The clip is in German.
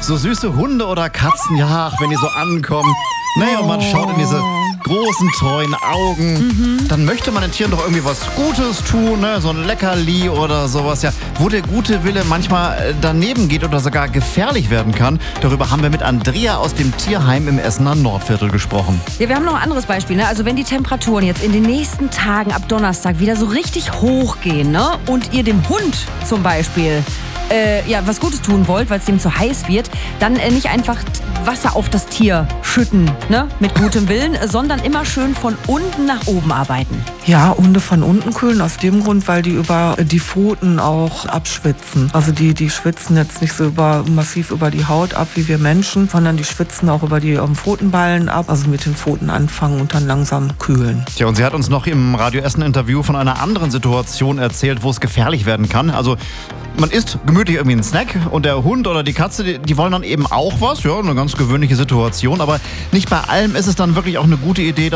So süße Hunde oder Katzen, ja, wenn die so ankommen. Naja, und man schaut in diese großen, treuen Augen. Dann möchte man den Tieren doch irgendwie was Gutes tun, ne? So ein Leckerli oder sowas. Ja, wo der gute Wille manchmal daneben geht oder sogar gefährlich werden kann. Darüber haben wir mit Andrea aus dem Tierheim im Essener Nordviertel gesprochen. Ja, wir haben noch ein anderes Beispiel. Ne? Also wenn die Temperaturen jetzt in den nächsten Tagen ab Donnerstag wieder so richtig hochgehen, ne? Und ihr dem Hund zum Beispiel was Gutes tun wollt, weil es dem zu heiß wird, dann nicht einfach Wasser auf das Tier schütten, ne? Mit gutem Willen, sondern immer schön von unten nach oben arbeiten. Ja, Hunde von unten kühlen aus dem Grund, weil die über die Pfoten auch abschwitzen. Also die schwitzen jetzt nicht so massiv über die Haut ab wie wir Menschen, sondern die schwitzen auch über die Pfotenballen ab, also mit den Pfoten anfangen und dann langsam kühlen. Tja, und sie hat uns noch im Radio Essen-Interview von einer anderen Situation erzählt, wo es gefährlich werden kann. Also man isst gemütlich irgendwie einen Snack und der Hund oder die Katze, die wollen dann eben auch was. Ja, eine ganz gewöhnliche Situation. Aber nicht bei allem ist es dann wirklich auch eine gute Idee,